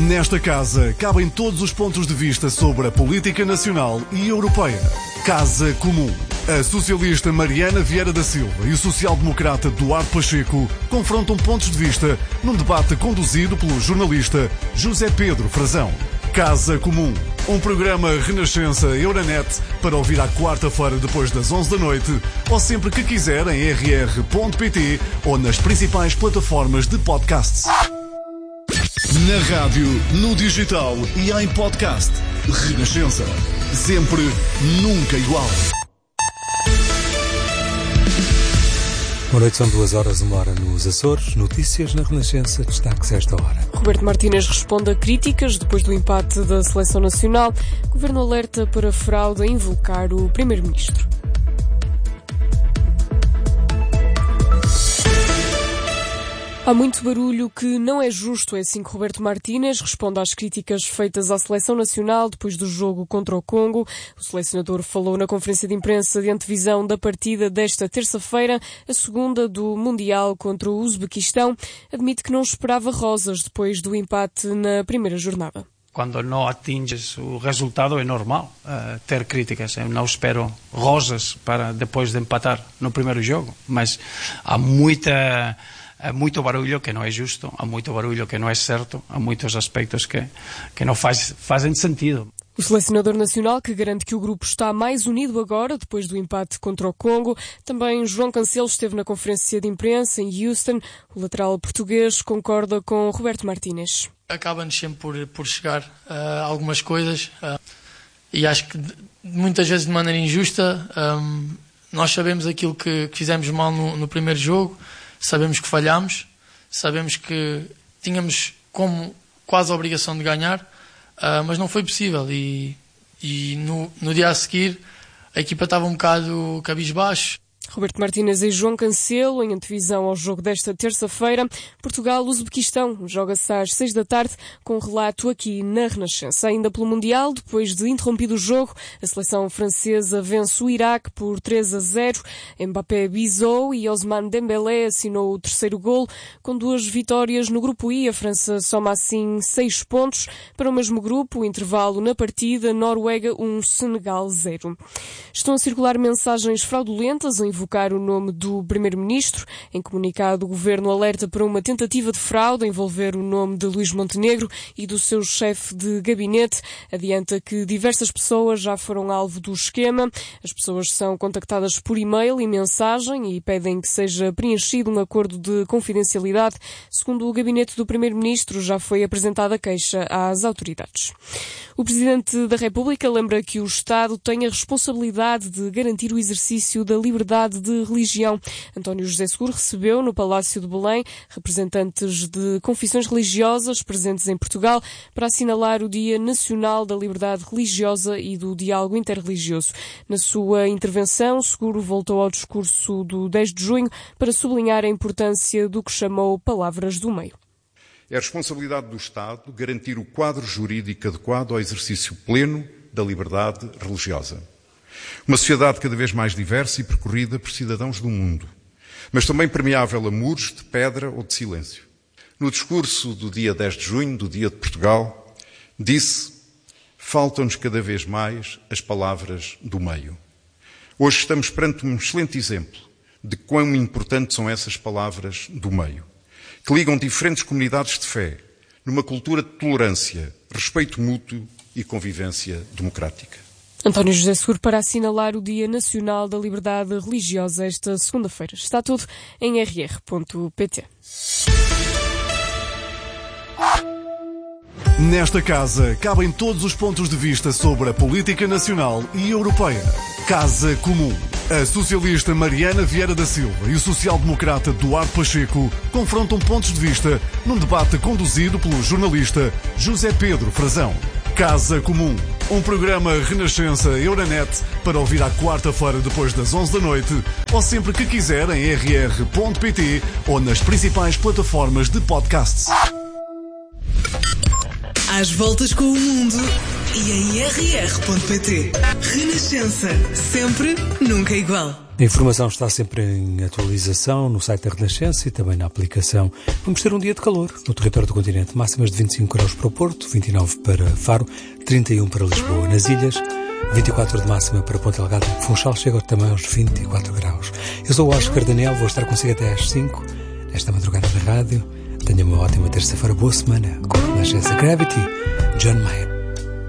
Nesta casa cabem todos os pontos de vista sobre a política nacional e europeia. Casa Comum. A socialista Mariana Vieira da Silva e o social-democrata Duarte Pacheco confrontam pontos de vista num debate conduzido pelo jornalista José Pedro Frazão. Casa Comum. Um programa Renascença Euronet para ouvir à quarta-feira depois das 11 da noite ou sempre que quiser em rr.pt ou nas principais plataformas de podcasts. Na rádio, no digital e em podcast. Renascença. Sempre, nunca igual. Boa noite, são 2 horas, 1 hora nos Açores. Notícias na Renascença, destaques a esta hora. Roberto Martínez responde a críticas depois do empate da Seleção Nacional. Governo alerta para fraude a invocar o Primeiro-Ministro. Há muito barulho que não é justo, é assim que Roberto Martínez responde às críticas feitas à Seleção Nacional depois do jogo contra o Congo. O selecionador falou na conferência de imprensa de antevisão da partida desta terça-feira, a segunda do Mundial contra o Uzbequistão. Admite que não esperava rosas depois do empate na primeira jornada. Quando não atinges o resultado é normal ter críticas. Eu não espero rosas para depois de empatar no primeiro jogo, mas há muito barulho que não é justo, há muito barulho que não é certo, há muitos aspectos que não fazem sentido. O selecionador nacional que garante que o grupo está mais unido agora, depois do empate contra o Congo. Também João Cancelo esteve na conferência de imprensa em Houston. O lateral português concorda com Roberto Martínez. Acaba-nos sempre por chegar a algumas coisas e acho que muitas vezes de maneira injusta. Nós sabemos aquilo que fizemos mal no primeiro jogo. Sabemos que falhámos, sabemos que tínhamos como quase a obrigação de ganhar, mas não foi possível e no dia a seguir a equipa estava um bocado cabisbaixo. Roberto Martínez e João Cancelo, em antevisão ao jogo desta terça-feira. Portugal-Uzbequistão joga-se às 6 da tarde, com relato aqui na Renascença. Ainda pelo Mundial, depois de interrompido o jogo, a seleção francesa vence o Iraque por 3-0. Mbappé bisou e Ousmane Dembélé assinou o terceiro golo. Com 2 vitórias no grupo I, a França soma assim 6 pontos. Para o mesmo grupo, o intervalo na partida, Noruega 1, Senegal 0. Estão a circular mensagens fraudulentas a invocar o nome do Primeiro-Ministro. Em comunicado, o Governo alerta para uma tentativa de fraude a envolver o nome de Luís Montenegro e do seu chefe de gabinete. Adianta que diversas pessoas já foram alvo do esquema. As pessoas são contactadas por e-mail e mensagem e pedem que seja preenchido um acordo de confidencialidade. Segundo o gabinete do Primeiro-Ministro, já foi apresentada queixa às autoridades. O Presidente da República lembra que o Estado tem a responsabilidade de garantir o exercício da liberdade de religião. António José Seguro recebeu no Palácio de Belém representantes de confissões religiosas presentes em Portugal para assinalar o Dia Nacional da Liberdade Religiosa e do Diálogo Interreligioso. Na sua intervenção, Seguro voltou ao discurso do 10 de junho para sublinhar a importância do que chamou palavras do meio. É a responsabilidade do Estado garantir o quadro jurídico adequado ao exercício pleno da liberdade religiosa. Uma sociedade cada vez mais diversa e percorrida por cidadãos do mundo, mas também permeável a muros de pedra ou de silêncio. No discurso do dia 10 de junho, do Dia de Portugal, disse: faltam-nos cada vez mais as palavras do meio. Hoje estamos perante um excelente exemplo de quão importantes são essas palavras do meio, que ligam diferentes comunidades de fé numa cultura de tolerância, respeito mútuo e convivência democrática. António José Seguro para assinalar o Dia Nacional da Liberdade Religiosa esta segunda-feira. Está tudo em rr.pt. Nesta casa cabem todos os pontos de vista sobre a política nacional e europeia. Casa Comum. A socialista Mariana Vieira da Silva e o social-democrata Duarte Pacheco confrontam pontos de vista num debate conduzido pelo jornalista José Pedro Frazão. Casa Comum. Um programa Renascença Euronet para ouvir à quarta-feira depois das 11 da noite ou sempre que quiser em rr.pt ou nas principais plataformas de podcasts. Às voltas com o mundo e em rr.pt. Renascença. Sempre, nunca igual. A informação está sempre em atualização no site da Renascença e também na aplicação. Vamos ter um dia de calor no território do continente. Máximas de 25 graus para o Porto, 29 para Faro, 31 para Lisboa. Nas ilhas, 24 de máxima para Ponta Delgada. Funchal chega também aos 24 graus. Eu sou o Oscar Daniel, vou estar consigo até às 5, nesta madrugada da rádio. Tenha uma ótima terça-feira, boa semana com a Renascença. Gravity, John Mayer.